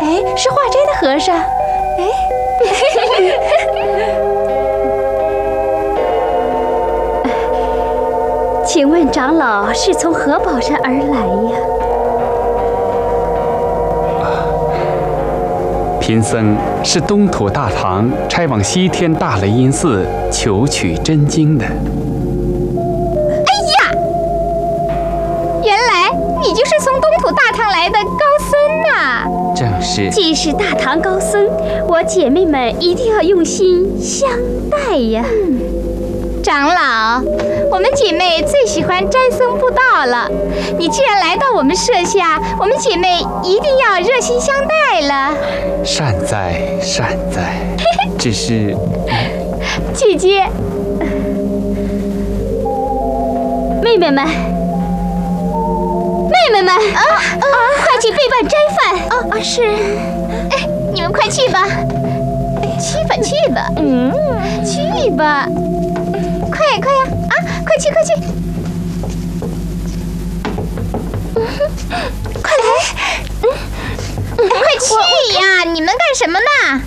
哎，是化斋的和尚。哎， 请问长老是从何宝山而来呀？ 贫僧是东土大唐差往西天大雷音寺求取真经的。 哎呀，原来你就是从东土大唐来的高僧呐！ 正是。 既是大唐高僧，我姐妹们一定要用心相待呀。 长老，我们姐妹最喜欢斋僧布道了。你既然来到我们舍下，我们姐妹一定要热心相待了。 善哉善哉，只是姐姐， 妹妹们，快去备办斋饭。 是。哎，你们快去吧，去吧，去吧。快呀！啊，快去！快来！快去呀！你们干什么呢？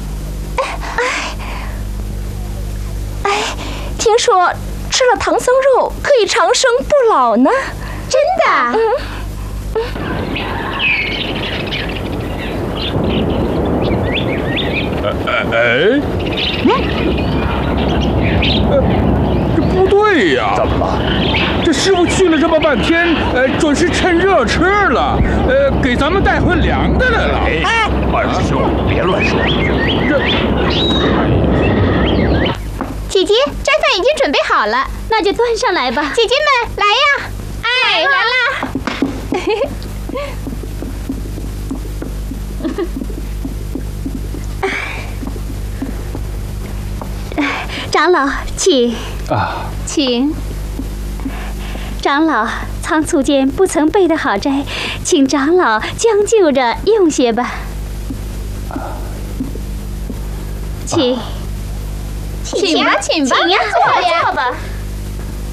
听说吃了唐僧肉可以长生不老呢。 真的？ 这不对呀！怎么了？这师傅去了这么半天，准是趁热吃了，给咱们带回凉的来了。 哎，二师兄，别乱说。 姐姐，斋饭已经准备好了， 那就端上来吧。 姐姐们，来呀！哎，来啦！ 长老，请。 请。 长老仓促间不曾备得好斋，请长老将就着用些吧。请。 请吧， 请呀， 坐呀。